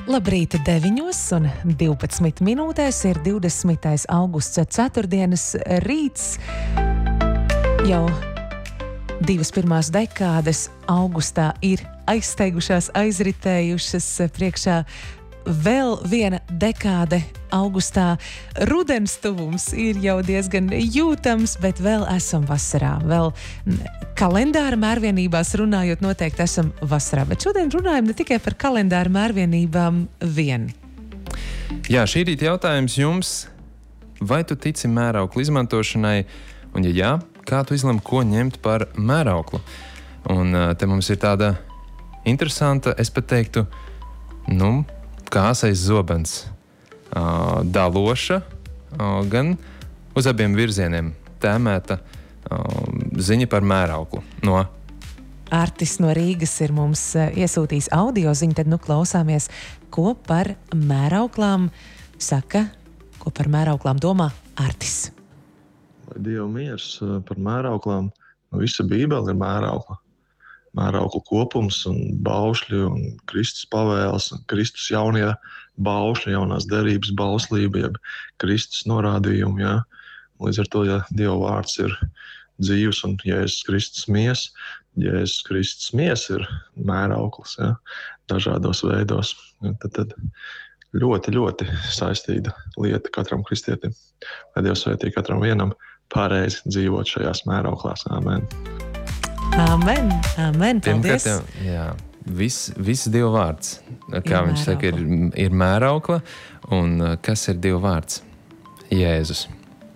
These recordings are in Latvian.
Labrīt, 9:12 minūtēs ir 20. augusts, ceturtdienas rīts. Jau divas pirmās dekādes augustā ir aizsteigušās, aizritējušas priekšā. Vēl viena dekāde augustā. Rudens tuvums ir jau diezgan jūtams, bet vēl esam vasarā. Vēl kalendāra mērvienībās runājot, noteikti esam vasarā. Bet šodien runājam ne tikai par kalendāra mērvienībām vien. Jā, šī rīta jautājums jums. Vai tu tici mērauklu izmantošanai? Un ja jā, kā tu izlem, ko ņemt par mērauklu? Un te mums ir tāda interesanta, es pat teiktu, kā asais zobens, daloša, gan uz abiem virzieniem tēmēta ziņa par mērauklu. No Artis no Rīgas ir mums iesūtījis audio ziņu, tad klausāmies, ko par mērauklām saka, ko par mērauklām domā Artis. Lai Dieva miers par mērauklām, visa Bībele ir mēraukla. Mērauklu kopums un baušļi un Kristus pavēles un Kristus jaunie baušļi, jaunās derības bauslība, jeb Kristus norādījumi. Ja? Līdz ar to, ja Dieva vārds ir dzīvs un Jēzus Kristus mies ir mērauklis, ja? Dažādos veidos, tad ļoti, ļoti saistīta lieta katram kristietim. Lai Dievs svētī katram vienam pareizi dzīvot šajās mērauklās. Āmen. Amen, amen, paldies. Viss Dieva vārds, kā viņš saka, ir mēraukla, un kas ir Dieva vārds? Jēzus.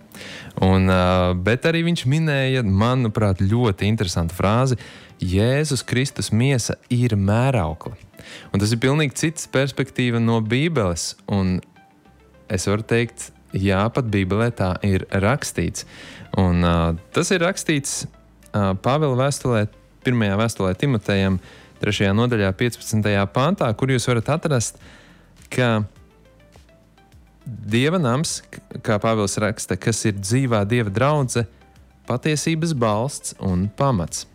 Bet arī viņš minēja, manuprāt, ļoti interesantu frāzi: Jēzus Kristus miesa ir mēraukla. Un tas ir pilnīgi cits perspektīva no Bībeles, un es varu teikt, jā, pat Bībelē tā ir rakstīts. Un tas ir rakstīts Pāvila vēstulē, 1. vēstulē Timotejam, 3. nodaļā, 15. pāntā, kur jūs varat atrast, ka Dieva nams, kā Pāvils raksta, kas ir dzīvā Dieva draudze, patiesības balsts un pamats.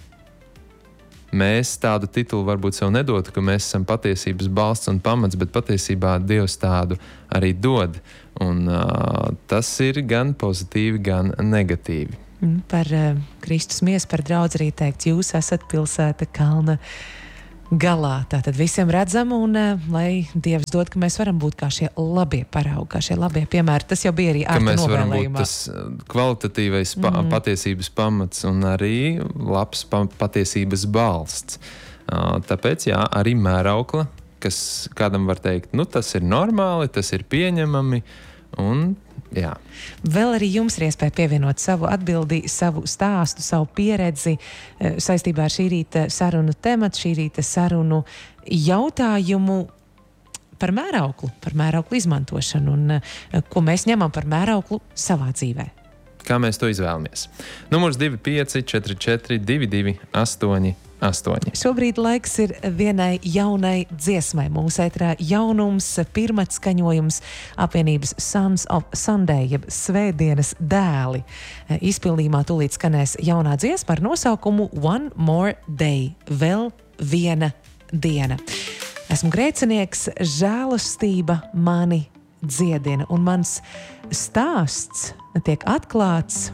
Mēs tādu titulu varbūt sev nedotu, ka mēs esam patiesības balsts un pamats, bet patiesībā Dievs tādu arī dod. Un tas ir gan pozitīvi, gan negatīvi. Par Kristus miesu, par draudzi arī teikts, jūs esat pilsēta kalna galā. Tātad visiem redzam, un lai Dievs dod, ka mēs varam būt kā šie labie paraugi, kā šie labie piemēri. Tas jau bija arī Arta novēlējumā. Ka mēs varam būt tas kvalitatīvais patiesības pamats un arī labs patiesības balsts. Tāpēc, jā, arī mēraukla, kas kādam var teikt, tas ir normāli, tas ir pieņemami, un jā. Vēl arī jums ir iespēja pievienot savu atbildi, savu stāstu, savu pieredzi saistībā ar šī rīta sarunu tematu, šī rīta sarunu jautājumu par mērauklu izmantošanu un ko mēs ņemam par mērauklu savā dzīvē. Kā mēs to izvēlamies? Numurs 25 44 22 88. Šobrīd laiks ir vienai jaunai dziesmai. Mūsu ētrā jaunums, pirmats skaņojums apvienības Sons of Sunday, jeb Svētdienas dēli. Izpildījumā tūlīt skanēs jaunā dziesma ar nosaukumu One More Day, vēl viena diena. Esmu grēcinieks, žēlastība mani dziedina, un mans stāsts tiek atklāts.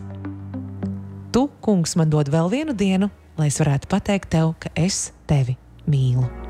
Tu, kungs, man dod vēl vienu dienu, lai es varētu pateikt tev, ka es tevi mīlu.